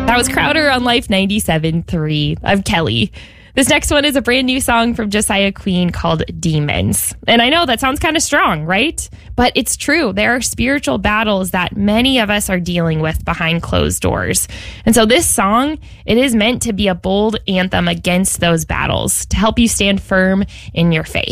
That was Crowder on Life 97.3 of Kelly. This next one is a brand new song from Josiah Queen called Demons. And I know that sounds kind of strong, right? But it's true. There are spiritual battles that many of us are dealing with behind closed doors. And so this song, it is meant to be a bold anthem against those battles to help you stand firm in your faith.